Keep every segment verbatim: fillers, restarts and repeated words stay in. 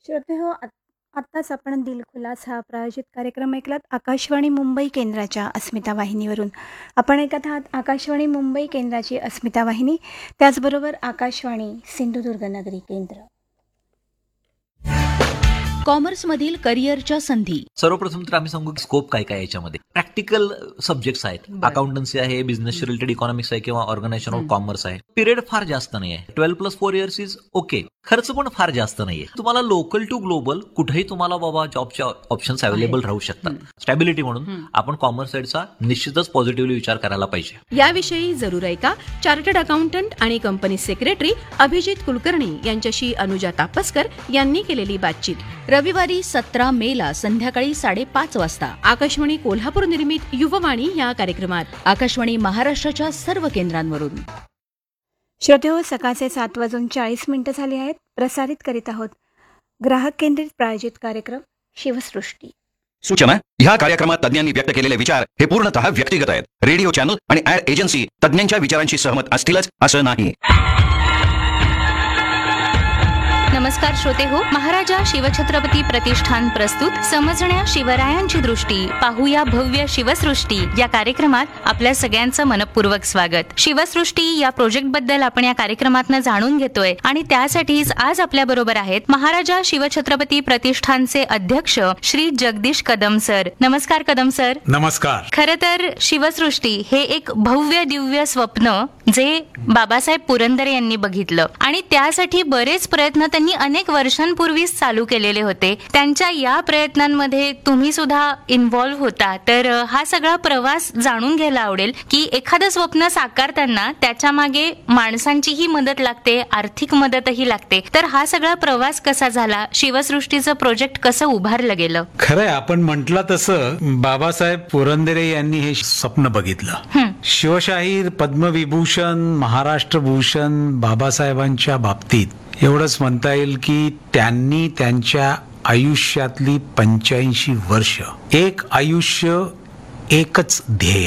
श्रोतेहो, आत आत्ताच आपण दिल खुलास हा प्रायोजित कार्यक्रम ऐकलात आकाशवाणी मुंबई केंद्राच्या अस्मिता वाहिनीवरून. आपण ऐकत आहात आकाशवाणी मुंबई केंद्राची अस्मिता वाहिनी, त्याचबरोबर आकाशवाणी सिंधुदुर्ग नगरी केंद्र. कॉमर्समधील करिअरच्या संधी. सर्वप्रथम तर आम्ही सांगू की स्कोप काय काय याच्यामध्ये प्रॅक्टिकल सब्जेक्ट्स आहेत. अकाउंटन्सी आहे, बिझनेस रिलेटेड इकॉनॉमिक्स आहे किंवा ऑर्गनायझेशन ऑफ कॉमर्स आहे. पिरियड फार जास्त नाही आहे. Twelve plus four years is okay. खर्च पण फार जास्त नाहीये. तुम्हाला लोकल टू ग्लोबल कुठेही तुम्हाला बाबा जॉबच्या ऑप्शन्स अवेलेबल राहू शकतात. स्टॅबिलिटी म्हणून आपण कॉमर्स साईडचा निश्चितच पॉझिटिव्हली विचार करायला पाहिजे. याविषयी जरूर ऐका चार्टर्ड अकाउंटंट आणि कंपनी सेक्रेटरी अभिजित कुलकर्णी यांच्याशी अनुजा तापस्कर यांनी केलेली बातचीत. रविवारी सतरा मे ला संध्याकाळी साडेपाच वाजता आकाशवाणी कोल्हापूर निर्मित युववाणी या कार्यक्रमात आकाशवाणी महाराष्ट्राच्या सर्व केंद्रांवरून. श्रोतेहो, सकाळचे सात वाजून चाळीस मिनिटं झाली आहेत. प्रसारित करीत आहोत ग्राहक केंद्रित प्रायोजित कार्यक्रम शिवसृष्टी. सूचना: ह्या कार्यक्रमात तज्ञांनी व्यक्त केलेले विचार हे पूर्णतः व्यक्तिगत आहेत. रेडिओ चॅनल आणि ऍड एजन्सी तज्ञांच्या विचारांशी सहमत असतीलच असं नाही. नमस्कार श्रोते हो, महाराजा शिवछत्रपती प्रतिष्ठान प्रस्तुत समजण्या शिवरायांची दृष्टी, पाहूया भव्य शिवसृष्टी या कार्यक्रमात आपल्या सगळ्यांचं मनपूर्वक स्वागत. शिवसृष्टी या प्रोजेक्ट बद्दल आपण या कार्यक्रमातनं जाणून घेतोय आणि त्यासाठीच आज आपल्या बरोबर आहेत महाराजा शिवछत्रपती प्रतिष्ठानचे अध्यक्ष श्री जगदीश कदम सर. नमस्कार कदम सर. नमस्कार. खरं तर शिवसृष्टी हे एक भव्य दिव्य स्वप्न जे बाबासाहेब पुरंदरे यांनी बघितलं आणि त्यासाठी बरेच प्रयत्न त्यांनी अनेक वर्षांपूर्वीच चालू केलेले होते. त्यांच्या या प्रयत्नांमध्ये तुम्ही सुद्धा इन्व्हॉल्व्ह होता. तर हा सगळा प्रवास जाणून घ्यायला आवडेल की एखादं स्वप्न साकारताना त्याच्या मागे माणसांचीही मदत लागते, आर्थिक मदतही लागते. तर हा सगळा प्रवास कसा झाला, शिवसृष्टीचं प्रोजेक्ट कसं उभारलं गेलं? खरंय, आपण म्हटलं तसं बाबासाहेब पुरंदरे यांनी हे स्वप्न बघितलं. शिवशाहीर, पद्मविभूषण, महाराष्ट्र भूषण बाबासाहेबांच्या बाबतीत एवढंच म्हणता येईल की त्यांनी त्यांच्या आयुष्यातली पंच्याऐंशी वर्ष एक आयुष्य एकच ध्येय,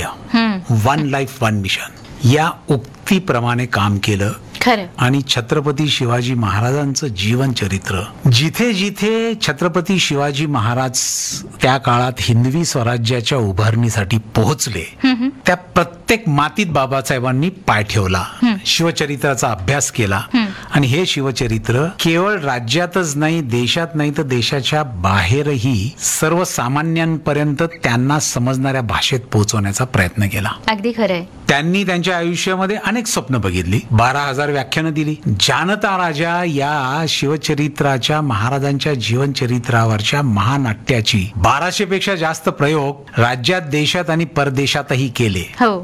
वन लाईफ वन मिशन या उक्तीप्रमाणे काम केलं. आणि छत्रपती शिवाजी महाराजांचं जीवन चरित्र, जिथे जिथे छत्रपती शिवाजी महाराज त्या काळात हिंदवी स्वराज्याच्या उभारणीसाठी पोहोचले त्या प्रत्येक मातीत बाबासाहेबांनी पाय ठेवला, शिवचरित्राचा अभ्यास केला. आणि हे शिवचरित्र केवळ राज्यातच नाही, देशात नाही तर देशाच्या बाहेरही सर्वसामान्यांपर्यंत त्यांना समजणाऱ्या भाषेत पोहोचवण्याचा प्रयत्न केला. अगदी खरंय. त्यांनी त्यांच्या आयुष्यामध्ये अनेक स्वप्न बघितली, बारा हजार व्याख्यानं दिली. जानता राजा या शिवचरित्राच्या, महाराजांच्या जीवनचरित्रावरच्या महानाट्याची बाराशे पेक्षा जास्त प्रयोग राज्यात, देशात आणि परदेशातही केले.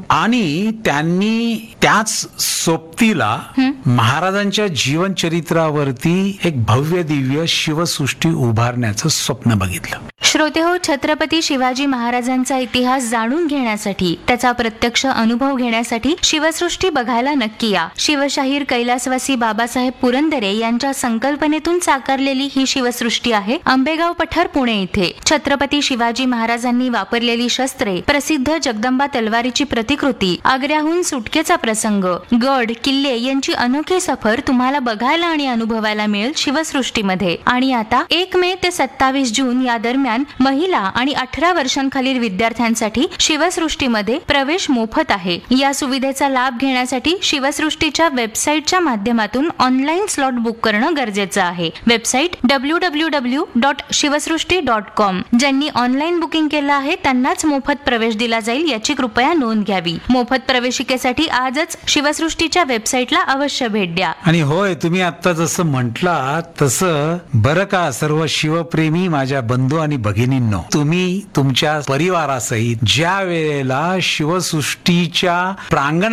आणि त्यांनी त्याच सोबतीला महाराजांच्या जीवनचरित्रावरती एक भव्य दिव्य शिवसृष्टी उभारण्याचं स्वप्न बघितलं. श्रोते हो, छत्रपती शिवाजी महाराजांचा इतिहास जाणून घेण्यासाठी, त्याचा प्रत्यक्ष अनुभव घेण्यासाठी शिवसृष्टी बघायला नक्की या. शिवशाहीर कैलासवासी बाबासाहेब पुरंदरे यांच्या संकल्पनेतून साकारलेली ही शिवसृष्टी आहे आंबेगाव पठार, पुणे इथे. छत्रपती शिवाजी महाराजांनी वापरलेली शस्त्रे, प्रसिद्ध जगदंबा तलवारीची प्रतिकृती, आग्र्याहून सुटकेचा प्रसंग, गड किल्ले यांची अनोखी सफर तुम्हाला बघायला आणि अनुभवायला मिळेल शिवसृष्टीमध्ये. आणि आता एक मे ते सत्तावीस जून या दरम्यान महिला आणि अठरा वर्षांखालील विद्यार्थ्यांसाठी शिवसृष्टीमध्ये प्रवेश मोफत आहे. या सुविधेचा लाभ घेण्यासाठी शिवसृष्टीच्या वेबसाईटच्या माध्यमातून ऑनलाईन स्लॉट बुक करणं गरजेचं आहे. Website W W W dot Shivsrushti dot com. ज्यांनी ऑनलाईन बुकिंग केलं आहे त्यांनाच मोफत प्रवेश दिला जाईल याची कृपया नोंद घ्यावी. मोफत प्रवेशिकेसाठी आजच शिवसृष्टीच्या वेबसाईटला अवश्य भेट द्या. आणि होय, तुम्ही आता जसं म्हटला तसं बरं का, सर्व शिवप्रेमी माझ्या बंधू आणि भगिनींनो, तुम्ही तुमच्या परिवारासहित ज्या वेळेला शिवसृष्टीच्या प्रांगण